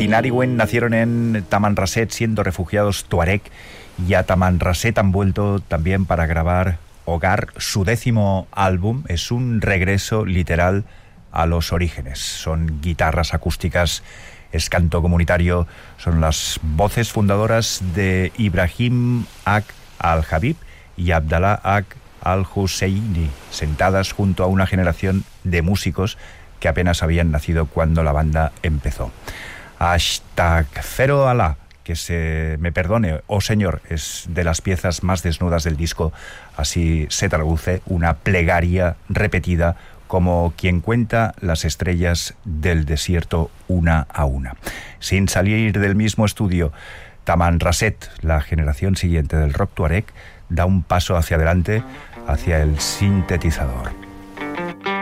Tinariwen nacieron en Tamanrasset siendo refugiados tuareg, y a Tamanrasset han vuelto también para grabar Hogar. Su 10º álbum es un regreso literal a los orígenes. Son guitarras acústicas, es canto comunitario, son las voces fundadoras de Ibrahim Ag Al-Habib y Abdallah Ag Al-Husseini, sentadas junto a una generación de músicos que apenas habían nacido cuando la banda empezó. Astaghfero Allah, que se me perdone, oh Señor, es de las piezas más desnudas del disco. Así se traduce, una plegaria repetida como quien cuenta las estrellas del desierto una a una. Sin salir del mismo estudio, Tamanrasset, la generación siguiente del rock tuareg, da un paso hacia adelante, hacia el sintetizador.